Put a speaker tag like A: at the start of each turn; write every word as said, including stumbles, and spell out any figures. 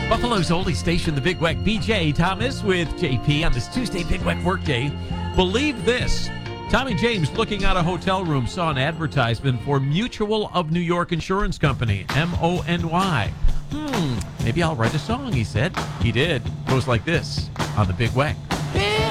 A: Buffalo's oldie station, the Big Weck. B J Thomas with J P on this Tuesday Big Weck workday. Believe this. Tommy James, looking out a hotel room, saw an advertisement for Mutual of New York Insurance Company, M O N Y. Hmm, maybe I'll write a song, he said. He did. Goes like this on the Big Weck.